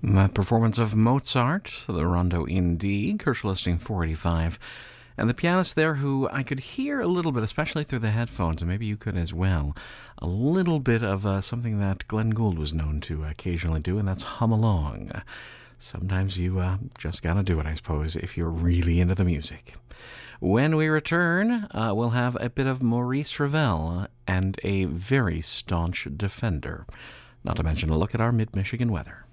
That performance of Mozart, the Rondo in D, Kosher listing 485. And the pianist there who I could hear a little bit, especially through the headphones, and maybe you could as well, a little bit of something that Glenn Gould was known to occasionally do, and that's hum along. Sometimes you just gotta do it, I suppose, if you're really into the music. When we return, we'll have a bit of Maurice Ravel and a very staunch defender. Not to mention a look at our mid-Michigan weather.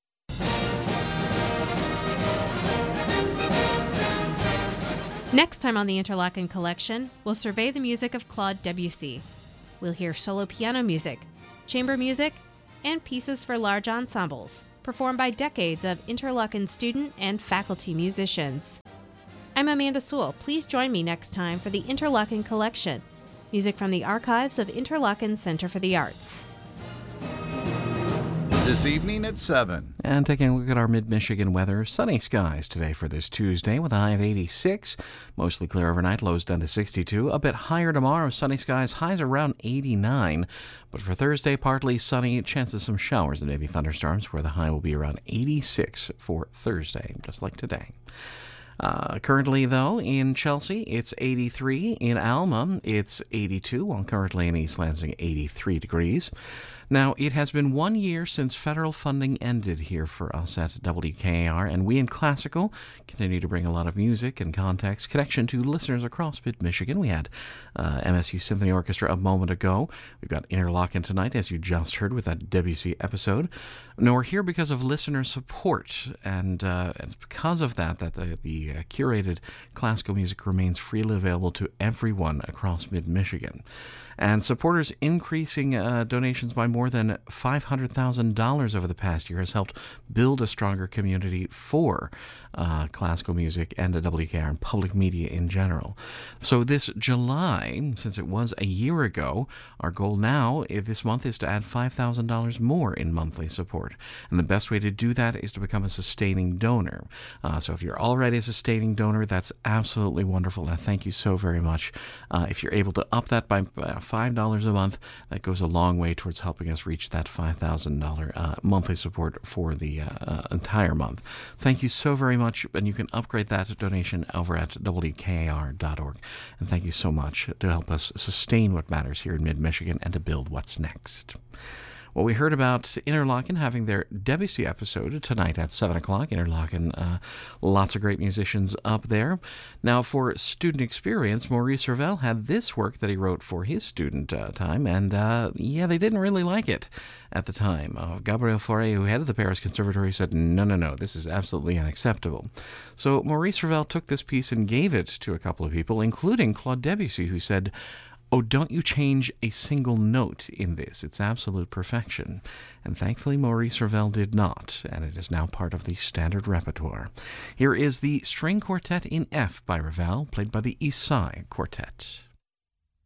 Next time on the Interlaken Collection, we'll survey the music of Claude Debussy. We'll hear solo piano music, chamber music, and pieces for large ensembles, performed by decades of Interlaken student and faculty musicians. I'm Amanda Sewell. Please join me next time for the Interlaken Collection, music from the archives of Interlaken Center for the Arts. This evening at 7. And taking a look at our mid-Michigan weather, sunny skies today for this Tuesday with a high of 86. Mostly clear overnight, lows down to 62. A bit higher tomorrow, sunny skies, highs around 89. But for Thursday, partly sunny, chances of some showers and maybe thunderstorms, where the high will be around 86 for Thursday, just like today. Currently, though, in Chelsea, it's 83. In Alma, it's 82, while currently in East Lansing, 83 degrees. Now, it has been 1 year since federal funding ended here for us at WKAR, and we in Classical continue to bring a lot of music and context, connection to listeners across mid-Michigan. We had MSU Symphony Orchestra a moment ago. We've got Interlaken tonight, as you just heard with that Debussy episode. Now, we're here because of listener support, and it's because of that the curated classical music remains freely available to everyone across mid-Michigan. And supporters increasing donations by more than $500,000 over the past year has helped build a stronger community for classical music and WKR and public media in general. So this July, since it was a year ago, our goal now this month is to add $5,000 more in monthly support. And the best way to do that is to become a sustaining donor. So if you're already a sustaining donor, that's absolutely wonderful, and I thank you so very much. If you're able to up that by $5 a month, that goes a long way towards helping us reach that $5,000 monthly support for the entire month. Thank you so very much, and you can upgrade that donation over at WKAR.org. And thank you so much to help us sustain what matters here in mid-Michigan and to build what's next. Well, we heard about Interlaken having their Debussy episode tonight at 7 o'clock. Interlaken, lots of great musicians up there. Now, for student experience, Maurice Ravel had this work that he wrote for his student time, and they didn't really like it at the time. Gabriel Fauré, who headed the Paris Conservatory, said, no, this is absolutely unacceptable. So Maurice Ravel took this piece and gave it to a couple of people, including Claude Debussy, who said, "Oh, don't you change a single note in this. It's absolute perfection." And thankfully, Maurice Ravel did not, and it is now part of the standard repertoire. Here is the String Quartet in F by Ravel, played by the Isai Quartet.